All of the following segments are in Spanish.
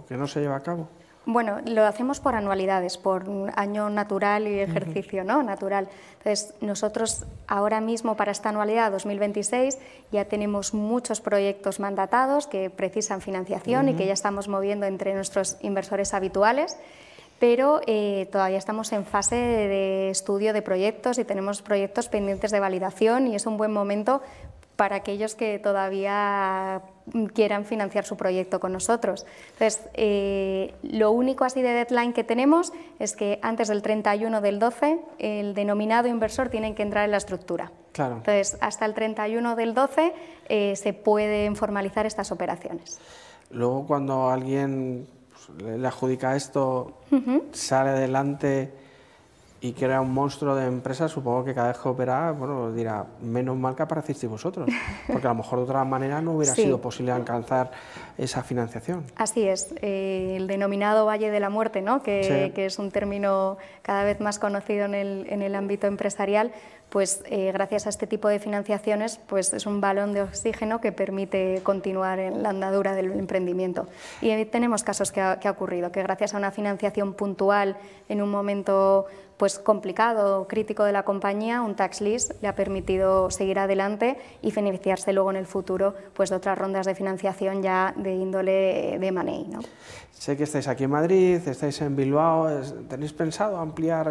o que no se lleva a cabo? Bueno, lo hacemos por anualidades, por año natural y ejercicio, ¿no? Natural. Entonces, nosotros ahora mismo para esta anualidad 2026 ya tenemos muchos proyectos mandatados que precisan financiación y que ya estamos moviendo entre nuestros inversores habituales, pero todavía estamos en fase de estudio de proyectos y tenemos proyectos pendientes de validación y es un buen momento para aquellos que todavía quieran financiar su proyecto con nosotros. Entonces, lo único así de deadline que tenemos es que antes del 31 del 12 el denominado inversor tiene que entrar en la estructura. Claro. Entonces, hasta el 31 del 12 se pueden formalizar estas operaciones. Luego, cuando alguien le adjudica esto, sale adelante y crea un monstruo de empresa, supongo que cada vez que opera, bueno, dirá, menos mal que aparecisteis vosotros, porque a lo mejor de otra manera no hubiera sido posible alcanzar esa financiación. Así es, el denominado Valle de la Muerte, ¿no? que es un término cada vez más conocido en el ámbito empresarial, pues gracias a este tipo de financiaciones pues es un balón de oxígeno que permite continuar en la andadura del emprendimiento. Y tenemos casos que ha ocurrido, que gracias a una financiación puntual en un momento pues complicado, crítico de la compañía, un tax lease le ha permitido seguir adelante y beneficiarse luego en el futuro pues de otras rondas de financiación ya de índole de money, ¿no? Sé que estáis aquí en Madrid, estáis en Bilbao, ¿tenéis pensado ampliar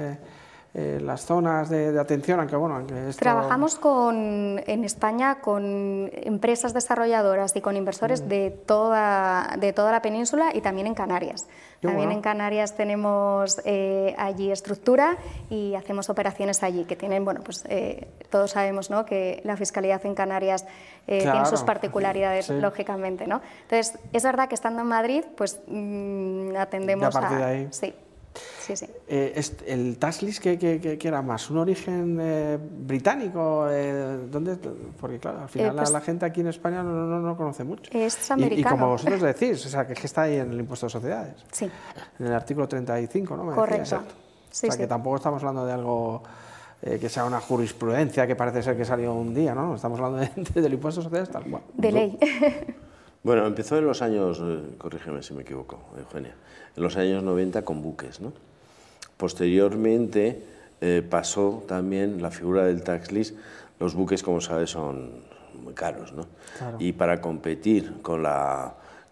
las zonas de atención? Aunque, bueno, aunque esto... Trabajamos en España con empresas desarrolladoras y con inversores de toda la península y también en Canarias. También en Canarias tenemos allí estructura y hacemos operaciones allí, que tienen, bueno, pues todos sabemos, ¿no?, que la fiscalidad en Canarias tiene sus particularidades, lógicamente, ¿no? Entonces, es verdad que estando en Madrid, pues atendemos a partir de ahí. Sí. Sí, sí. ¿El tax lease qué era más? ¿Un origen británico? ¿Dónde? Porque claro, al final pues, la gente aquí en España no conoce mucho. Es americano. Y como vosotros decís, o sea, que está ahí en el impuesto de sociedades. Sí. En el artículo 35, ¿no? Me Correcto. Decía, sí, o sea, que tampoco estamos hablando de algo que sea una jurisprudencia que parece ser que salió un día, ¿no? Estamos hablando del impuesto de sociedades tal cual. De ley. Bueno, empezó en los años, corrígeme si me equivoco, Eugenia, en los años 90 con buques, ¿no? Posteriormente pasó también la figura del tax lease. Los buques, como sabes, son muy caros, ¿no? Claro. Y para competir con la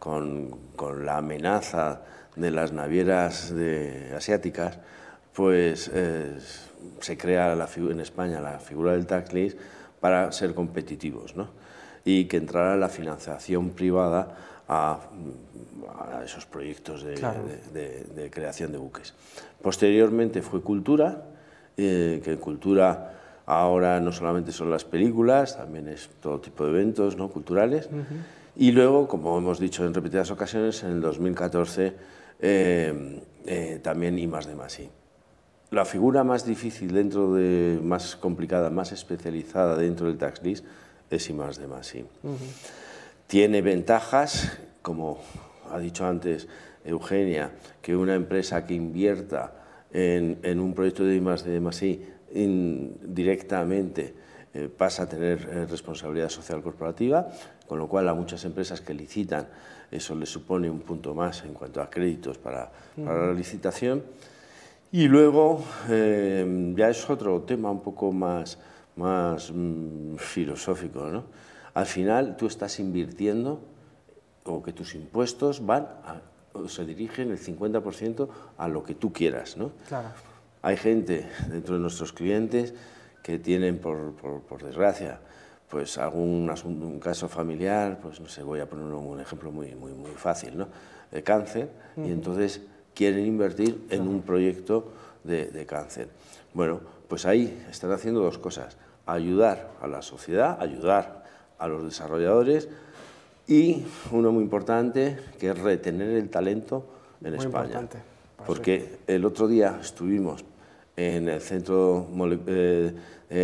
amenaza de las navieras asiáticas, pues se crea en España la figura del tax lease para ser competitivos, ¿no? Y que entrara la financiación privada a esos proyectos de creación de buques. Posteriormente fue Cultura, que en Cultura ahora no solamente son las películas, también es todo tipo de eventos, ¿no?, culturales. Y luego, como hemos dicho en repetidas ocasiones, en el 2014 también I+D+I. La figura más difícil más complicada, más especializada dentro del tax lease es I+D+I. Tiene ventajas, como ha dicho antes Eugenia, que una empresa que invierta en un proyecto de I+D+I directamente pasa a tener responsabilidad social corporativa, con lo cual a muchas empresas que licitan eso les supone un punto más en cuanto a créditos para la licitación. Y luego ya es otro tema un poco más filosófico, ¿no? Al final tú estás invirtiendo, o que tus impuestos se dirigen el 50% a lo que tú quieras, ¿no? Claro. Hay gente dentro de nuestros clientes que tienen, por desgracia, pues un caso familiar, pues no sé, voy a poner un ejemplo muy fácil, ¿no?, de cáncer, y entonces quieren invertir en un proyecto de cáncer. Bueno, pues ahí están haciendo dos cosas: ayudar a la sociedad, ayudar a los desarrolladores, y uno muy importante, que es retener el talento en España. Porque el otro día estuvimos en el Centro Molecular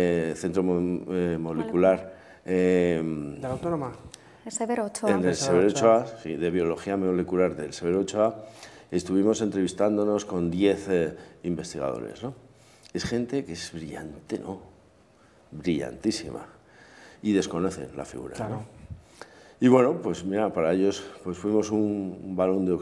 ¿de la Autónoma? El Severo Ochoa. En el Severo Ochoa, sí, de Biología Molecular del Severo Ochoa. Estuvimos entrevistándonos con 10 investigadores, ¿no? Es gente que es brillante, ¿no? Brillantísima. Y desconocen la figura, claro, ¿no? Y bueno, pues mira, para ellos pues fuimos un balón de